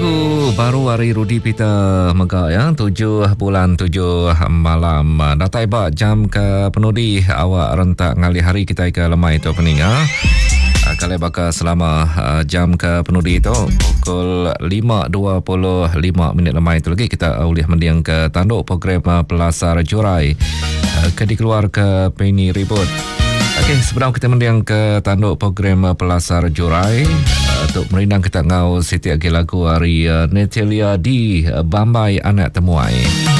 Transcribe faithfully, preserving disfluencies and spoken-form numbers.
lagu baru hari Rudi Peter Mega ya, tujuh bulan tujuh malam. Datai ba jam ke penudi awak rentak ngali hari kita ke lemai tu pening ya. Kalau bakal selama uh, jam ke penudi itu pukul lima dua puluh lima minit lemai itu lagi kita boleh mendiang ke tanduk program uh, Pelasar Jurai uh, ke dikeluar ke Penny Ribut. Okey, sebelum kita mendiang ke tanduk program uh, Pelasar Jurai uh, untuk merindang kita ngau setiap lagu hari uh, Natalia di uh, Bambai Anak Temuai.